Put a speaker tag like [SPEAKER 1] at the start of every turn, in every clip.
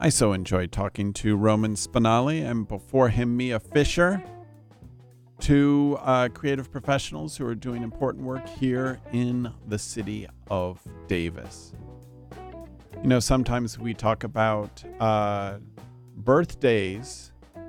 [SPEAKER 1] I so enjoyed talking to Roman Spinelli, and before him, Mia Fisher, two creative professionals who are doing important work here in the city of Davis. You know, sometimes we talk about birthdays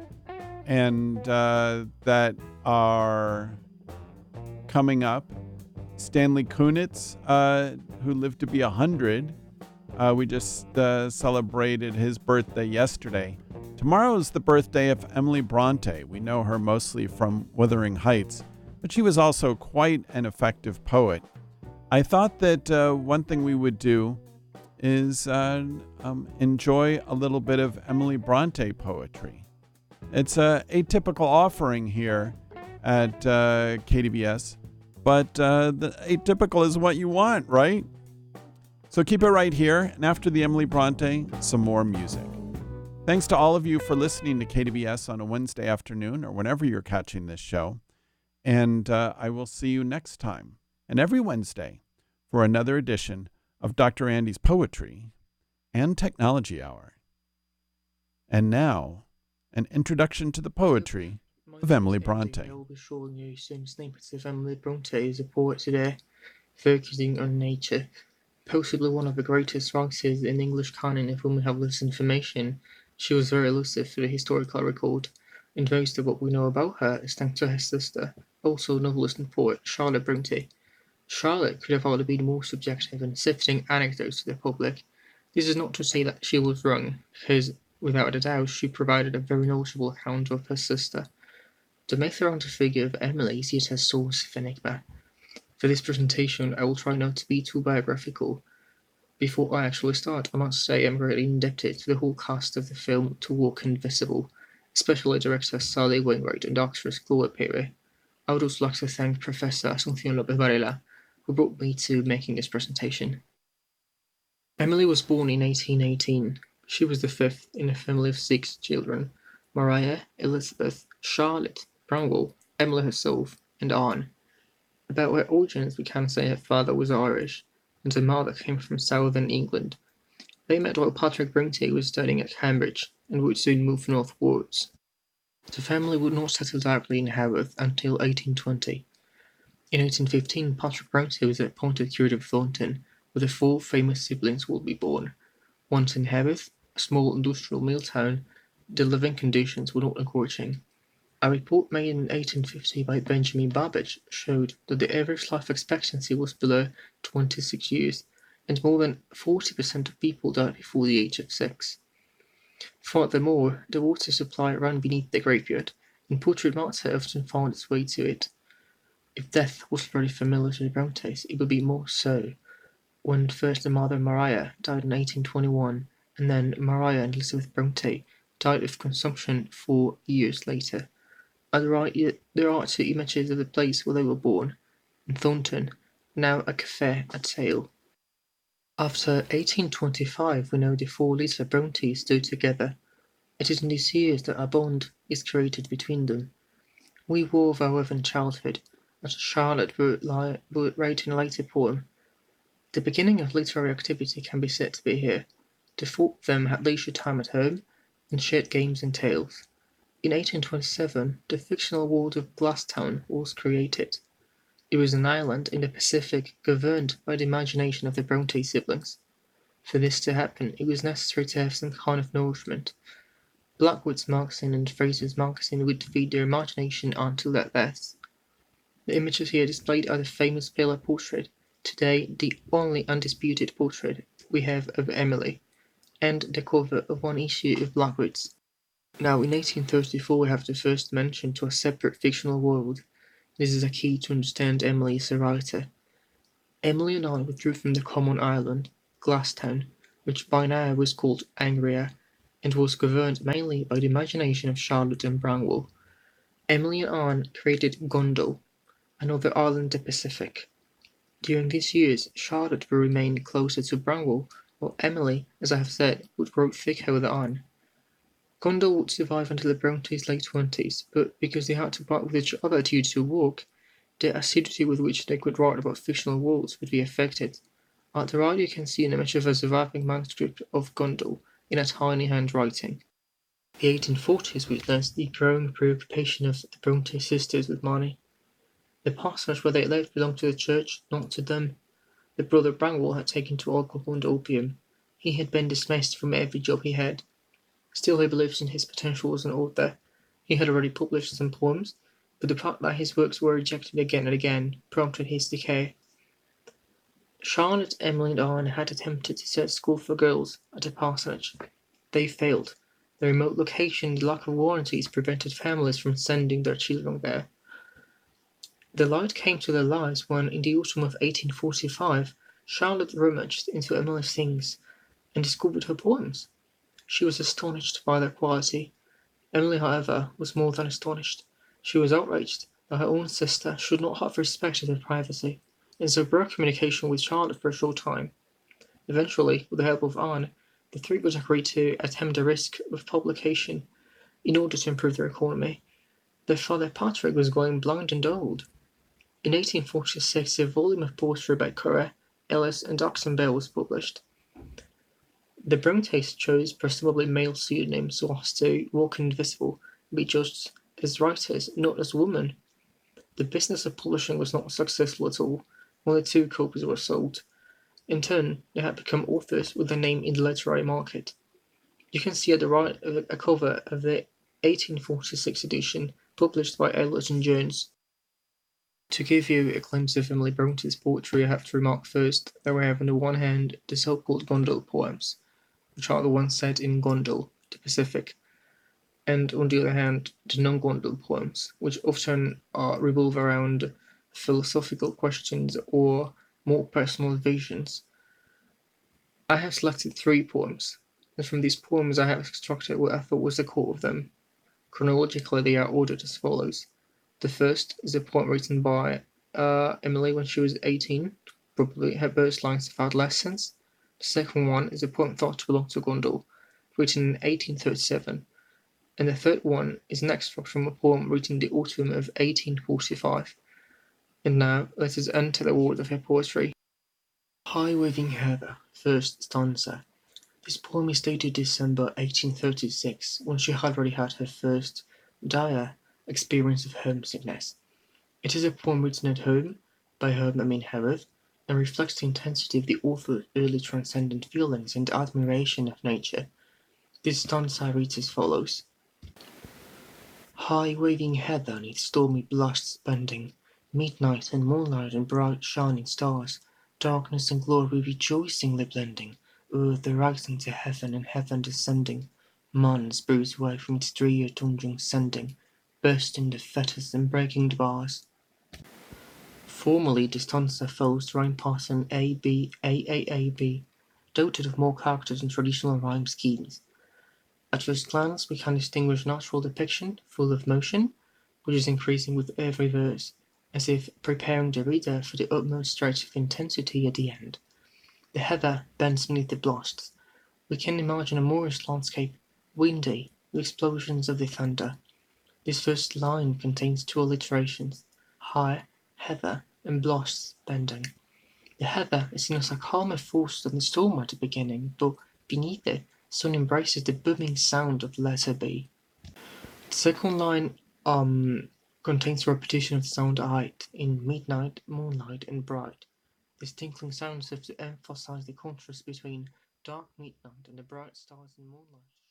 [SPEAKER 1] and that are coming up. Stanley Kunitz, who lived to be 100, we just celebrated his birthday yesterday. Tomorrow is the birthday of Emily Bronte. We know her mostly from Wuthering Heights, but she was also quite an effective poet. I thought that one thing we would do is enjoy a little bit of Emily Bronte poetry. It's a atypical offering here at KDBS, but the atypical is what you want, right? So keep it right here, and after the Emily Bronte, some more music. Thanks to all of you for listening to KDBS on a Wednesday afternoon or whenever you're catching this show. And I will see you next time and every Wednesday for another edition of Dr. Andy's Poetry and Technology Hour. And now, an introduction to the poetry of Emily Bronte.
[SPEAKER 2] I will be showing you some snippets of Emily Bronte as a poet today, focusing on nature. Possibly one of the greatest writers in the English canon of whom we have this information, she was very elusive for the historical record, and most of what we know about her is thanks to her sister, also novelist and poet, Charlotte Bronte. Charlotte could have hardly been more subjective in sifting anecdotes to the public. This is not to say that she was wrong, because, without a doubt, she provided a very notable account of her sister. The myth around the figure of Emily is yet a source of enigma. For this presentation, I will try not to be too biographical. Before I actually start, I must say I'm greatly indebted to the whole cast of the film To Walk Invisible, especially director Sally Wainwright and actress Chloe Perry. I would also like to thank Professor Asunción López Varela, who brought me to making this presentation. Emily was born in 1818. She was the fifth in a family of 6 children: Maria, Elizabeth, Charlotte, Branwell, Emily herself, and Anne. About her origins, we can say her father was Irish, and her mother came from southern England. They met while Patrick Bronte was studying at Cambridge, and would soon move northwards. The family would not settle directly in Haworth until 1820. In 1815, Patrick Bronte was appointed curate of Thornton, where the 4 famous siblings would be born. Once in Haworth, a small industrial mill town, the living conditions were not encouraging. A report made in 1850 by Benjamin Babbage showed that the average life expectancy was below 26 years, and more than 40% of people died before the age of 6. Furthermore, the water supply ran beneath the graveyard, and putrid matter often found its way to it. If death was very familiar to the Brontes, it would be more so when first the mother Maria died in 1821, and then Maria and Elizabeth Bronte died of consumption 4 years later. At the right, there are 2 images of the place where they were born, in Thornton, now a cafe at Sale. After 1825, we know the 4 little Brontes stood together. It is in these years that a bond is created between them. We wove our love in childhood, as Charlotte would write in a later poem. The beginning of literary activity can be said to be here. The 4 of them had leisure time at home, and shared games and tales. In 1827, the fictional world of Glasstown was created. It was an island in the Pacific governed by the imagination of the Bronte siblings. For this to happen, it was necessary to have some kind of nourishment. Blackwood's magazine and Fraser's magazine would feed their imagination until their deaths. The images here displayed are the famous pillar portrait, today the only undisputed portrait we have of Emily, and the cover of one issue of Blackwood's. Now, in 1834, we have the first mention to a separate fictional world. This is a key to understand Emily as a writer. Emily and Anne withdrew from the common island, Glasstown, which by now was called Angria, and was governed mainly by the imagination of Charlotte and Branwell. Emily and Anne created Gondal, another island in the Pacific. During these years, Charlotte would remain closer to Branwell, while Emily, as I have said, would grow thicker with Anne. Gondal would survive until the Brontes' late 20s, but because they had to part with each other due to work, the assiduity with which they could write about fictional worlds would be affected. At the right you can see an image of a surviving manuscript of Gondal, in a tiny handwriting. The 1840s witnessed the growing preoccupation of the Bronte sisters with money. The parsonage where they lived belonged to the church, not to them. The brother Branwell had taken to alcohol and opium. He had been dismissed from every job he had. Still he believed in his potential as an author. He had already published some poems, but the fact that his works were rejected again and again prompted his decay. Charlotte, Emily, and Anne had attempted to set school for girls at a parsonage. They failed. The remote location and the lack of warranties prevented families from sending their children there. The light came to their lives when, in the autumn of 1845, Charlotte rummaged into Emily's things and discovered her poems. She was astonished by their quality. Emily, however, was more than astonished. She was outraged that her own sister should not have respected her privacy, and so broke communication with Charlotte for a short time. Eventually, with the help of Anne, the three would agree to attempt a risk of publication in order to improve their economy. Their father Patrick was going blind and old. In 1846, a volume of poetry by Currer, Ellis, and Oxon Bell was published. The Brontes chose presumably male pseudonyms so as to walk invisible and be judged as writers, not as women. The business of publishing was not successful at all. Only 2 copies were sold. In turn, they had become authors with a name in the literary market. You can see at the right a cover of the 1846 edition published by Elliot and Jones. To give you a glimpse of Emily Bronte's poetry, I have to remark first that we have on the one hand the so-called Gondel poems, which are the ones set in Gondel, the Pacific, and on the other hand the non-Gondel poems, which often revolve around philosophical questions or more personal visions. I have selected 3 poems, and from these poems I have extracted what I thought was the core of them. Chronologically, they are ordered as follows. The first is a poem written by Emily when she was 18, probably her first lines of adolescence. The second one is a poem thought to belong to Gondel, written in 1837. And the third one is an extract from a poem written in the autumn of 1845. And now let us enter the world of her poetry. High Waving Heather, first stanza. This poem is dated December 1836, when she had already had her first dire experience of homesickness. It is a poem written at home, by home I mean Herod, and reflects the intensity of the author's early transcendent feelings and admiration of nature. This stanza reads as follows. High waving heather 'neath stormy blasts bending, midnight and moonlight and bright shining stars, darkness and glory rejoicingly blending, earth arising to heaven and heaven descending, man spirits away from its drear dungeon sending, bursting the fetters and breaking the bars. Formally, the stanza follows rhyme pattern A-B, A-A-A-B, dotted of more characters and traditional rhyme schemes. At first glance, we can distinguish natural depiction, full of motion, which is increasing with every verse, as if preparing the reader for the utmost stretch of intensity at the end. The heather bends beneath the blasts. We can imagine a moorish landscape, windy, with explosions of the thunder. This first line contains 2 alliterations, high, heather, and blasts bending. The heather is seen as a calmer force than the storm at the beginning, but beneath it, soon embraces the booming sound of the letter B. The second line contains repetition of the sound height in midnight, moonlight, and bright. This tinkling sound serves to emphasize the contrast between dark midnight and the bright stars and moonlight.